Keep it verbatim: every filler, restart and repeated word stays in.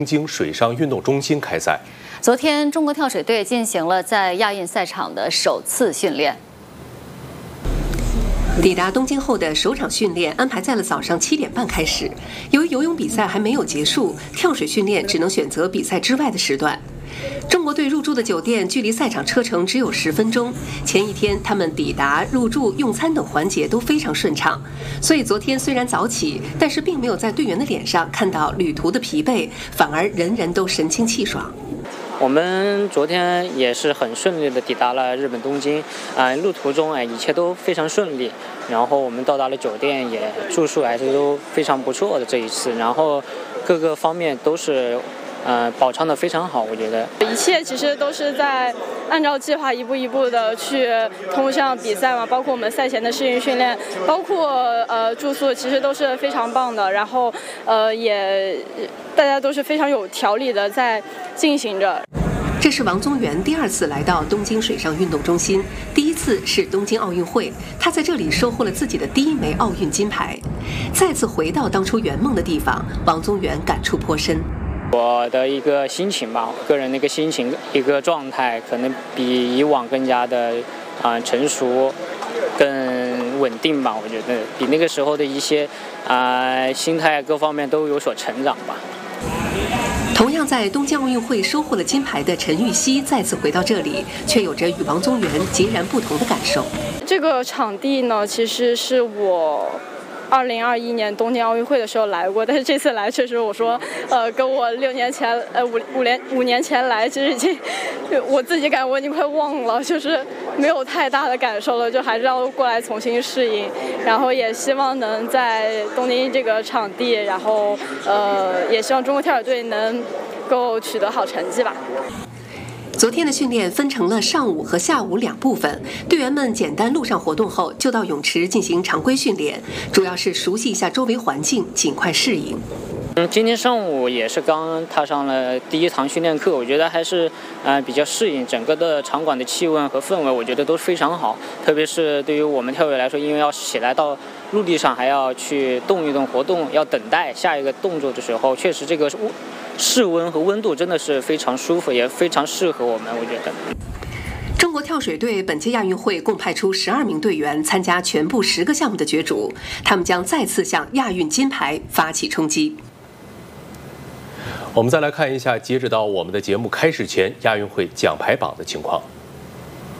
东京水上运动中心开赛。 昨天，中国跳水队进行了在亚运赛场的首次训练。 抵达东京后的首场训练安排在了早上七点半开始。由于游泳比赛还没有结束，跳水训练只能选择比赛之外的时段。中国队入住的酒店距离赛场车程只有十分钟。前一天，他们抵达、入住、用餐等环节都非常顺畅，所以昨天虽然早起，但是并没有在队员的脸上看到旅途的疲惫，反而人人都神清气爽。 我们昨天也是很顺利的抵达了日本东京，啊、呃，路途中哎一切都非常顺利，然后我们到达了酒店，也住宿还是都非常不错的这一次，然后各个方面都是。呃，保障的非常好，我觉得一切其实都是在按照计划一步一步的去通向比赛嘛，包括我们赛前的适应训练，包括呃住宿，其实都是非常棒的。然后呃也大家都是非常有条理的在进行着。 这是王宗源第二次来到东京水上运动中心，第一次是东京奥运会，他在这里收获了自己的第一枚奥运金牌。再次回到当初圆梦的地方，王宗源感触颇深。 我的一个心情吧，个人的一个心情、一个状态，可能比以往更加的啊、呃、成熟、更稳定吧。我觉得比那个时候的一些啊、呃、心态各方面都有所成长吧。 同样在东京奥运会收获了金牌的陈芋汐再次回到这里，却有着与王宗源截然不同的感受。 这个场地呢，其实是我二零二一年东京奥运会的时候来过，但是这次来确实，我说，呃，跟我六年前，呃五五年五年前来，其实已经我自己感觉我已经快忘了，就是没有太大的感受了，就还是要过来重新适应，然后也希望能在东京这个场地，然后呃，也希望中国跳水队能够取得好成绩吧。 昨天的训练分成了上午和下午两部分，队员们简单路上活动后，就到泳池进行常规训练，主要是熟悉一下周围环境，尽快适应。 嗯，今天上午也是刚踏上了第一堂训练课，我觉得还是呃比较适应整个的场馆的气温和氛围，我觉得都非常好。特别是对于我们跳水来说，因为要起来到陆地上，还要去动一动活动，要等待下一个动作的时候，确实这个室温和温度真的是非常舒服，也非常适合我们，我觉得。 中国跳水队本届亚运会共派出十二名队员参加全部十个项目的角逐，他们将再次向亚运金牌发起冲击。 我们再来看一下，截止到我们的节目开始前，亚运会奖牌榜的情况。